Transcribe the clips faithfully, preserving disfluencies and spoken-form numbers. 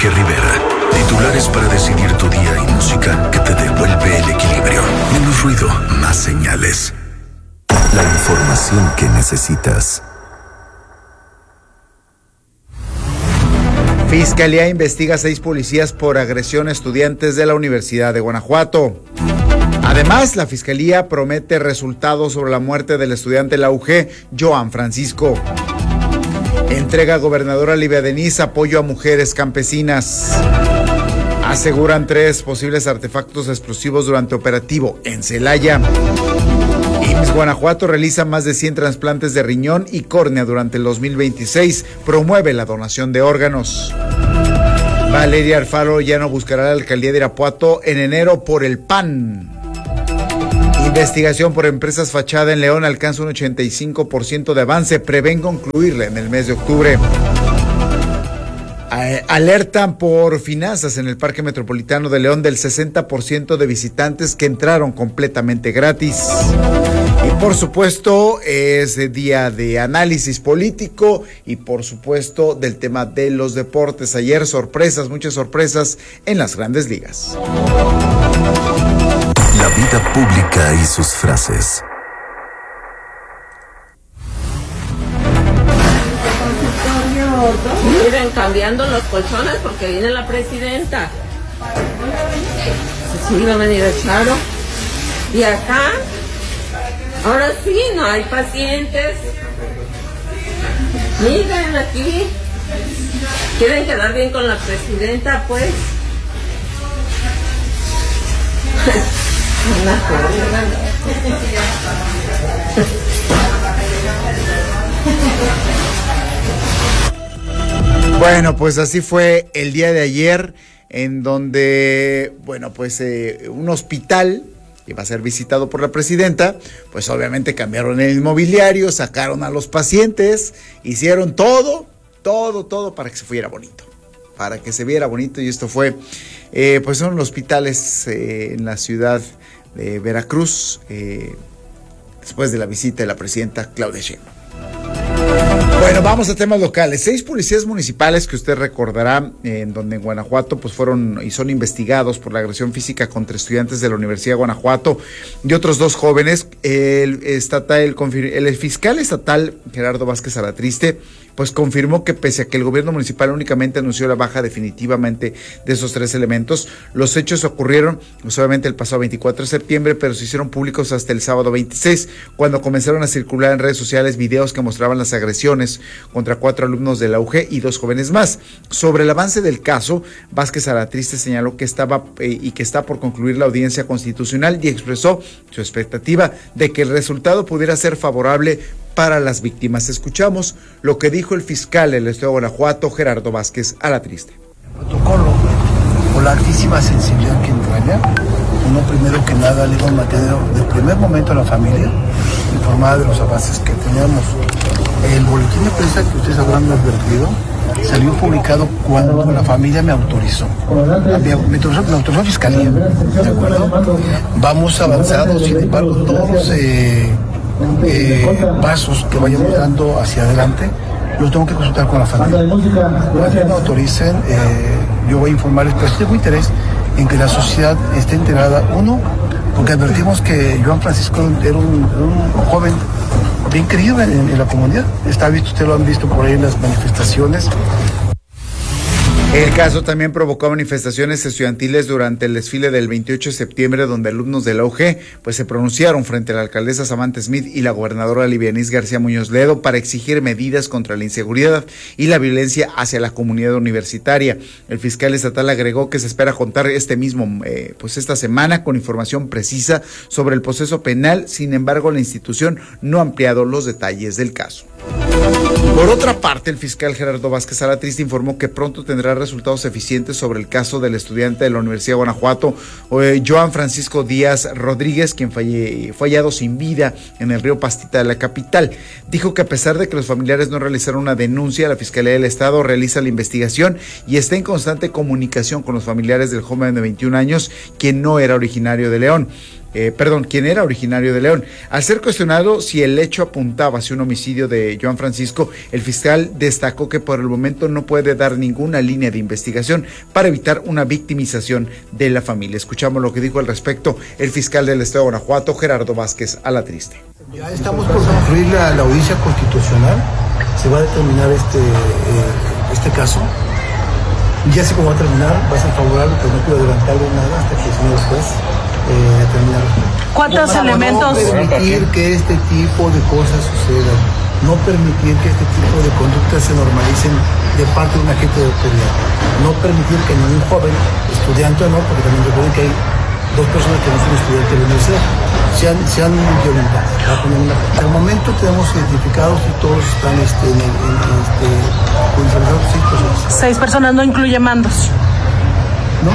Enrique Rivera. Titulares para decidir tu día y música que te devuelve el equilibrio. Menos ruido, más señales. La información que necesitas. Fiscalía investiga a seis policías por agresión a estudiantes de la Universidad de Guanajuato. Además, la Fiscalía promete resultados sobre la muerte del estudiante de la U G, Joan Francisco. Entrega gobernadora Livia Denis apoyo a mujeres campesinas. Aseguran tres posibles artefactos explosivos durante operativo en Celaya. I M S S Guanajuato realiza más de cien trasplantes de riñón y córnea durante el dos mil veintiséis. Promueve la donación de órganos. Valeria Alfaro ya no buscará la alcaldía de Irapuato en enero por el P A N. Investigación por empresas fachada en León alcanza un ochenta y cinco por ciento de avance. Prevén concluirla en el mes de octubre. Alertan por finanzas en el Parque Metropolitano de León del sesenta por ciento de visitantes que entraron completamente gratis. Y por supuesto es día de análisis político y por supuesto del tema de los deportes. Ayer sorpresas, muchas sorpresas en las grandes ligas. La vida pública y sus frases. Miren, cambiando los colchones porque viene la presidenta. Sí, va a venir el Charo. Y acá, ahora sí, no hay pacientes. Miren aquí. ¿Quieren quedar bien con la presidenta, pues? Una cosa. Bueno, pues así fue el día de ayer, en donde, bueno, pues eh, un hospital iba a ser visitado por la presidenta, pues obviamente cambiaron el inmobiliario, sacaron a los pacientes, hicieron todo, todo, todo para que se fuera bonito, para que se viera bonito, y esto fue, eh, pues son los hospitales eh, en la ciudad de Veracruz, eh, después de la visita de la presidenta Claudia Sheinbaum. Bueno, vamos a temas locales. Seis policías municipales que usted recordará, en donde en Guanajuato pues fueron y son investigados por la agresión física contra estudiantes de la Universidad de Guanajuato y otros dos jóvenes. El estatal, el, el fiscal estatal Gerardo Vázquez Alatriste pues confirmó que pese a que el gobierno municipal únicamente anunció la baja definitivamente de esos tres elementos, los hechos ocurrieron pues, obviamente el pasado veinticuatro de septiembre, pero se hicieron públicos hasta el sábado veintiséis, cuando comenzaron a circular en redes sociales videos que mostraban las agresiones contra cuatro alumnos de la U G y dos jóvenes más. Sobre el avance del caso, Vázquez Alatriste señaló que estaba eh, y que está por concluir la audiencia constitucional y expresó su expectativa de que el resultado pudiera ser favorable para las víctimas. Escuchamos lo que dijo el fiscal del Estado de Guanajuato, Gerardo Vázquez Alatriste. El protocolo, por la altísima sensibilidad que entraña, uno primero que nada le iba a mantener de primer momento a la familia informada de los avances que teníamos. El boletín de prensa que ustedes habrán advertido salió publicado cuando la familia me autorizó. Me autorizó, me autorizó la fiscalía, ¿de acuerdo? Vamos avanzados, sin embargo, todos eh, eh, pasos que vayamos dando hacia adelante los tengo que consultar con la familia. Cuando me autoricen, eh, yo voy a informarles, pero sí tengo interés en que la sociedad esté enterada. Uno, porque advertimos que Joan Francisco era un, un joven bien querido en, en la comunidad. Está visto, ustedes lo han visto por ahí en las manifestaciones. El caso también provocó manifestaciones estudiantiles durante el desfile del veintiocho de septiembre, donde alumnos de la U G pues se pronunciaron frente a la alcaldesa Samantha Smith y la gobernadora Livia Denis García Muñoz Ledo para exigir medidas contra la inseguridad y la violencia hacia la comunidad universitaria. El fiscal estatal agregó que se espera contar este mismo, eh, pues esta semana con información precisa sobre el proceso penal. Sin embargo, la institución no ha ampliado los detalles del caso. Por otra parte, el fiscal Gerardo Vázquez Alatriste informó que pronto tendrá resultados eficientes sobre el caso del estudiante de la Universidad de Guanajuato, eh, Joan Francisco Díaz Rodríguez, quien falle, fue hallado sin vida en el río Pastita de la capital. Dijo que a pesar de que los familiares no realizaron una denuncia, la Fiscalía del Estado realiza la investigación y está en constante comunicación con los familiares del joven de veintiún años, quien no era originario de León. eh, perdón, quien era originario de León. Al ser cuestionado si el hecho apuntaba hacia un homicidio de Joan Francisco, el fiscal destacó que por el momento no puede dar ninguna línea de investigación para evitar una victimización de la familia. Escuchamos lo que dijo al respecto el fiscal del Estado de Guanajuato, Gerardo Vázquez Alatriste. Ya estamos por concluir la, la audiencia constitucional, se va a determinar este, eh, este caso. Ya sé cómo va a terminar, va a ser favorable, pero no quiero adelantarle nada hasta que el señor juez eh, determine. ¿Cuántos no, elementos? No permitir que este tipo de cosas sucedan, no permitir que este tipo de conductas se normalicen de parte de un agente de autoridad, no permitir que ningún joven, estudiante o no, porque también recuerden que hay dos personas que no son estudiantes de la universidad, sean, sean violentadas. Al momento tenemos identificados y todos están este, en, en, en este, judicializados seis personas. Seis personas, no incluye mandos. ¿No?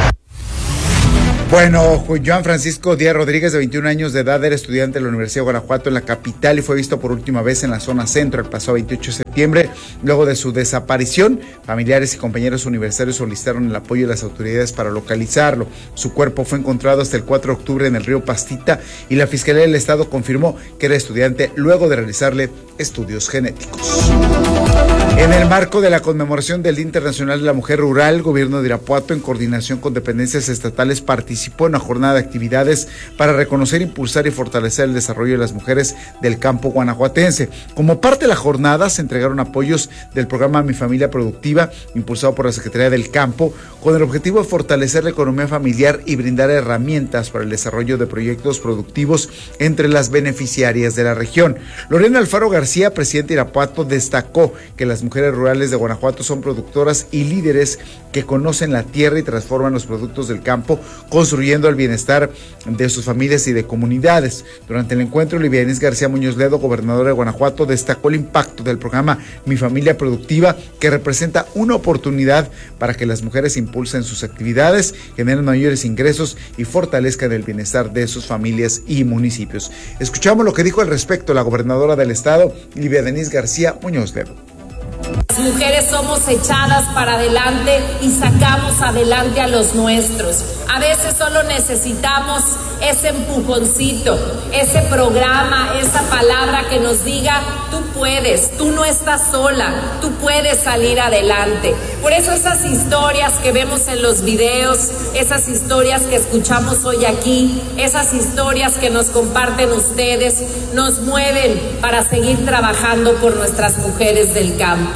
Bueno, Joan Francisco Díaz Rodríguez, de veintiún años de edad, era estudiante de la Universidad de Guanajuato en la capital y fue visto por última vez en la zona centro el pasado veintiocho de septiembre. Luego de su desaparición, familiares y compañeros universitarios solicitaron el apoyo de las autoridades para localizarlo. Su cuerpo fue encontrado hasta el cuatro de octubre en el río Pastita y la Fiscalía del Estado confirmó que era estudiante luego de realizarle estudios genéticos. En el marco de la conmemoración del Día Internacional de la Mujer Rural, el gobierno de Irapuato, en coordinación con dependencias estatales, participó en una jornada de actividades para reconocer, impulsar y fortalecer el desarrollo de las mujeres del campo guanajuatense. Como parte de la jornada, se entregaron apoyos del programa Mi Familia Productiva, impulsado por la Secretaría del Campo, con el objetivo de fortalecer la economía familiar y brindar herramientas para el desarrollo de proyectos productivos entre las beneficiarias de la región. Lorena Alfaro García, presidenta de Irapuato, destacó que las mujeres rurales de Guanajuato son productoras y líderes que conocen la tierra y transforman los productos del campo, construyendo el bienestar de sus familias y de comunidades. Durante el encuentro, Olivia Denise García Muñoz Ledo, gobernadora de Guanajuato, destacó el impacto del programa Mi Familia Productiva, que representa una oportunidad para que las mujeres impulsen sus actividades, generen mayores ingresos y fortalezcan el bienestar de sus familias y municipios. Escuchamos lo que dijo al respecto la gobernadora del estado, Olivia Denise García Muñoz Ledo. Las mujeres somos echadas para adelante y sacamos adelante a los nuestros. A veces solo necesitamos ese empujoncito, ese programa, esa palabra que nos diga, tú puedes, tú no estás sola, tú puedes salir adelante. Por eso esas historias que vemos en los videos, esas historias que escuchamos hoy aquí, esas historias que nos comparten ustedes, nos mueven para seguir trabajando por nuestras mujeres del campo.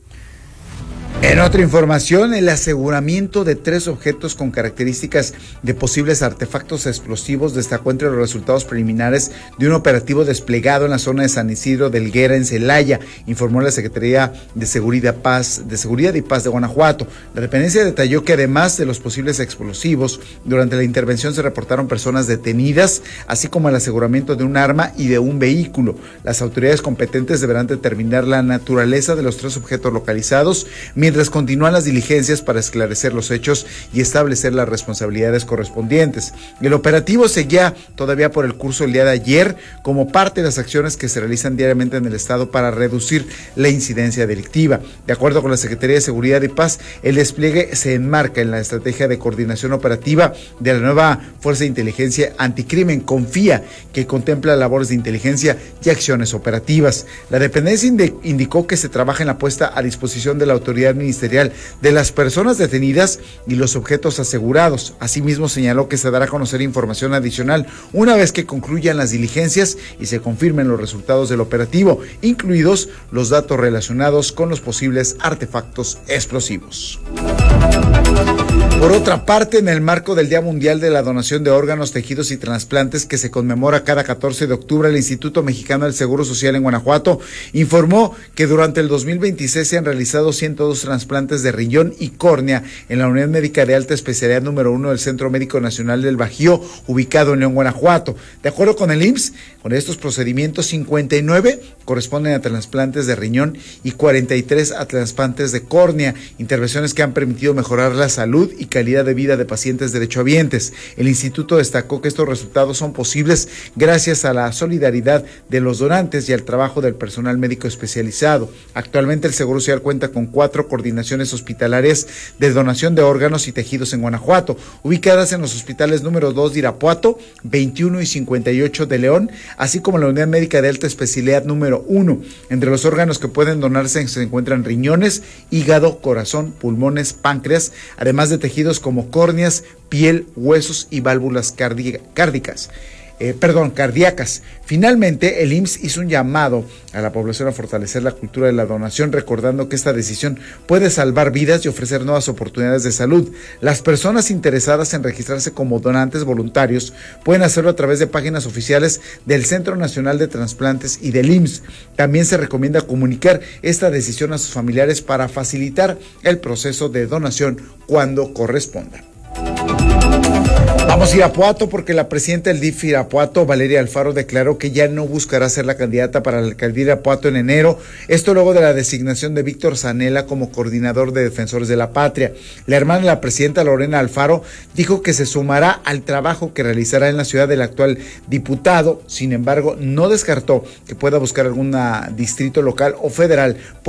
En otra información, el aseguramiento de tres objetos con características de posibles artefactos explosivos destacó entre los resultados preliminares de un operativo desplegado en la zona de San Isidro de Helguera, en Celaya, informó la Secretaría de Seguridad, Paz, de Seguridad y Paz de Guanajuato. La dependencia detalló que además de los posibles explosivos, durante la intervención se reportaron personas detenidas, así como el aseguramiento de un arma y de un vehículo. Las autoridades competentes deberán determinar la naturaleza de los tres objetos localizados, mientras Mientras continúan las diligencias para esclarecer los hechos y establecer las responsabilidades correspondientes. El operativo seguía todavía por el curso el día de ayer como parte de las acciones que se realizan diariamente en el estado para reducir la incidencia delictiva. De acuerdo con la Secretaría de Seguridad y Paz, el despliegue se enmarca en la estrategia de coordinación operativa de la nueva Fuerza de Inteligencia Anticrimen, Confía, que contempla labores de inteligencia y acciones operativas. La dependencia indicó que se trabaja en la puesta a disposición de la autoridad ministerial de las personas detenidas y los objetos asegurados. Asimismo, señaló que se dará a conocer información adicional una vez que concluyan las diligencias y se confirmen los resultados del operativo, incluidos los datos relacionados con los posibles artefactos explosivos. Por otra parte, en el marco del Día Mundial de la Donación de Órganos, Tejidos y Trasplantes, que se conmemora cada catorce de octubre, el Instituto Mexicano del Seguro Social en Guanajuato informó que durante el dos mil veintiséis se han realizado ciento dos trasplantes de riñón y córnea en la Unidad Médica de Alta Especialidad número uno del Centro Médico Nacional del Bajío, ubicado en León, Guanajuato. De acuerdo con el I M S S, con estos procedimientos, cincuenta y nueve corresponden a trasplantes de riñón y cuarenta y tres a trasplantes de córnea, intervenciones que han permitido permitido mejorar la salud y calidad de vida de pacientes derechohabientes. El instituto destacó que estos resultados son posibles gracias a la solidaridad de los donantes y al trabajo del personal médico especializado. Actualmente el Seguro Social cuenta con cuatro coordinaciones hospitalarias de donación de órganos y tejidos en Guanajuato, ubicadas en los hospitales número dos de Irapuato, veintiuno y cincuenta y ocho de León, así como la unidad médica de alta especialidad número uno. Entre los órganos que pueden donarse se encuentran riñones, hígado, corazón, pulmones, páncreas, además de tejidos como córneas, piel, huesos y válvulas cárdicas. Eh, perdón, cardíacas. Finalmente, el I M S S hizo un llamado a la población a fortalecer la cultura de la donación, recordando que esta decisión puede salvar vidas y ofrecer nuevas oportunidades de salud. Las personas interesadas en registrarse como donantes voluntarios pueden hacerlo a través de páginas oficiales del Centro Nacional de Trasplantes y del I M S S. También se recomienda comunicar esta decisión a sus familiares para facilitar el proceso de donación cuando corresponda. Vamos a Irapuato porque la presidenta del D I F Irapuato, Valeria Alfaro, declaró que ya no buscará ser la candidata para la alcaldía de Irapuato en enero. Esto luego de la designación de Víctor Zanella como coordinador de Defensores de la Patria. La hermana de la presidenta, Lorena Alfaro, dijo que se sumará al trabajo que realizará en la ciudad del actual diputado. Sin embargo, no descartó que pueda buscar algún distrito local o federal